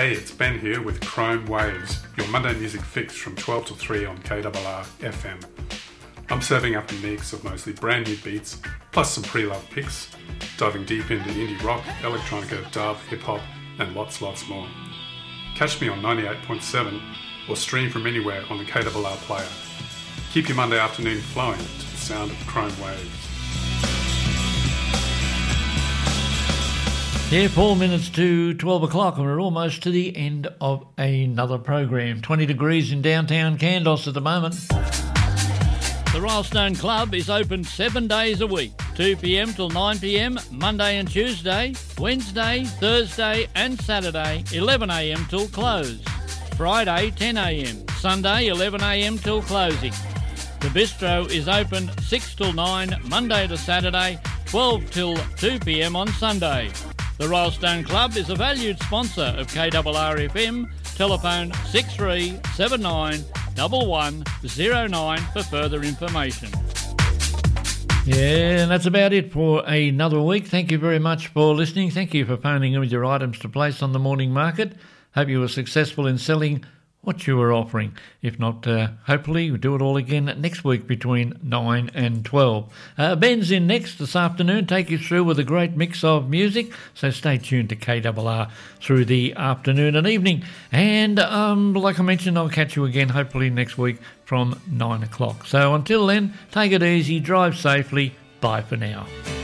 Hey, it's Ben here with Chrome Waves, your Monday music fix from 12 to 3 on KRR FM. I'm serving up a mix of mostly brand new beats, plus some pre-loved picks, diving deep into indie rock, electronica, dub, hip-hop, and lots more. Catch me on 98.7 or stream from anywhere on the KRR player. Keep your Monday afternoon flowing to the sound of Chrome Waves. Yeah, 4 minutes to 12 o'clock and we're almost to the end of another program. 20 degrees in downtown Kandos at the moment. The Rylestone Club is open 7 days a week, 2 p.m. till 9 p.m, Monday and Tuesday, Wednesday, Thursday and Saturday, 11 a.m. till close. Friday, 10 a.m, Sunday, 11 a.m. till closing. The bistro is open 6 till 9, Monday to Saturday, 12 till 2 p.m. on Sunday. The Rylestone Club is a valued sponsor of KRR FM. Telephone 6379 1109 for further information. Yeah, and that's about it for another week. Thank you very much for listening. Thank you for phoning in with your items to place on the morning market. Hope you were successful in selling what you were offering. If not, hopefully we'll do it all again next week between 9 and 12. Ben's in next this afternoon, take you through with a great mix of music, so stay tuned to KRR through the afternoon and evening. And like I mentioned, I'll catch you again hopefully next week from 9 o'clock. So until then, take it easy, drive safely, bye for now.